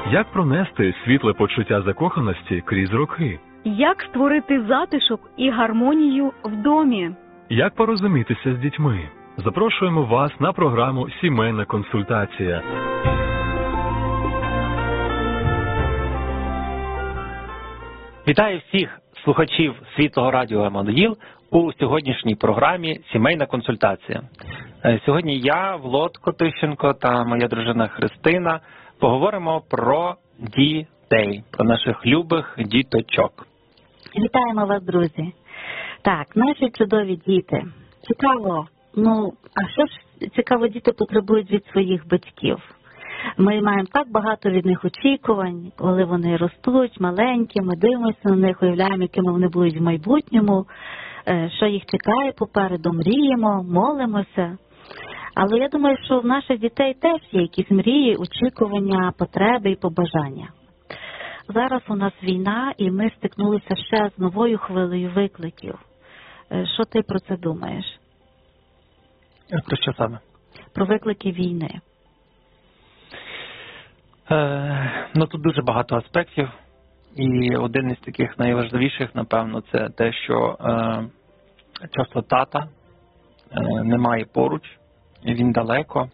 Як пронести світле почуття закоханості крізь роки? Як створити затишок і гармонію в домі? Як порозумітися з дітьми? Запрошуємо вас на програму «Сімейна консультація». Вітаю всіх слухачів Світлого радіо «Еммануїл» у сьогоднішній програмі «Сімейна консультація». Сьогодні я, Влод Котищенко та моя дружина Христина поговоримо про дітей, про наших любих діточок. Вітаємо вас, друзі. Так, наші чудові діти. Цікаво, а що ж цікаво діти потребують від своїх батьків? Ми маємо так багато від них очікувань, коли вони ростуть маленькі, ми дивимося на них, уявляємо, якими вони будуть в майбутньому, що їх чекає попереду, мріємо, молимося. Але я думаю, що в наших дітей теж є якісь мрії, очікування, потреби і побажання. Зараз у нас війна, і ми стикнулися ще з новою хвилею викликів. Що ти про це думаєш? Про що саме? Про виклики війни. Тут дуже багато аспектів. І один із таких найважливіших, напевно, це те, що часто тата немає поруч, він далеко.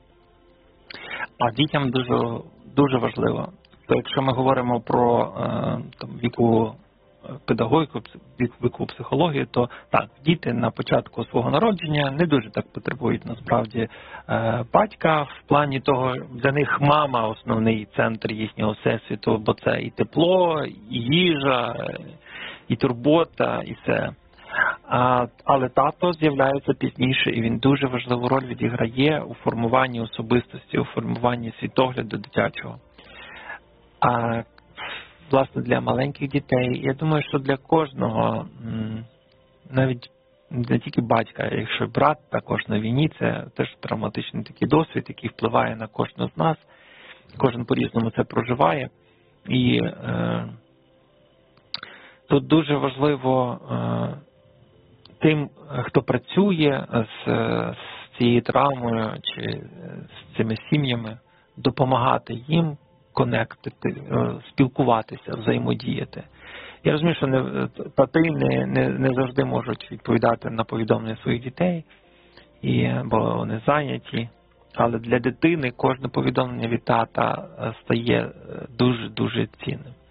А дітям дуже важливо. То якщо ми говоримо про вікову педагогіку, вікову психологію, то так, діти на початку свого народження не дуже так потребують насправді батька, в плані того, для них мама основний центр їхнього всесвіту, бо це і тепло, і їжа, і турбота, і все. Але тато з'являється пізніше, і він дуже важливу роль відіграє у формуванні особистості, у формуванні світогляду дитячого. А власне для маленьких дітей, я думаю, що для кожного, навіть не тільки батька, якщо брат також на війні, це теж травматичний такий досвід, який впливає на кожного з нас, кожен по-різному це проживає. І тут дуже важливо тим, хто працює з цією травмою чи з цими сім'ями, допомагати їм конектити, спілкуватися, взаємодіяти. Я розумію, що тати не завжди можуть відповідати на повідомлення своїх дітей, бо вони зайняті, але для дитини кожне повідомлення від тата стає дуже-дуже цінним.